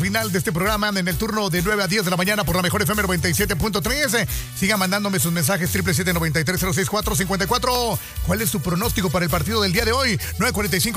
final de este programa en el turno de 9 a 10 de la mañana por la mejor FM 97.3. Sigan mandándome sus mensajes 777-9306-454. ¿Cuál es su pronóstico para el partido del día de hoy? 9:45